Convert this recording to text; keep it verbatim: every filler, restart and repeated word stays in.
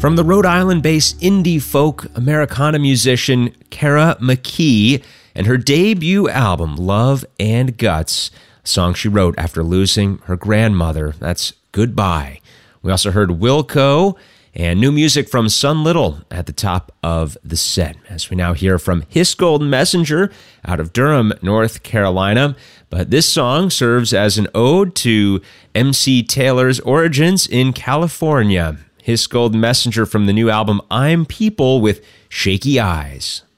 From the Rhode Island-based indie folk Americana musician Kara McKee and her debut album, Love and Guts, a song she wrote after losing her grandmother. That's Goodbye. We also heard Wilco and new music from Sun Little at the top of the set, as we now hear from His Golden Messenger out of Durham, North Carolina. But this song serves as an ode to M C Taylor's origins in California. His Golden Messenger from the new album I'm People with Shaky Eyes.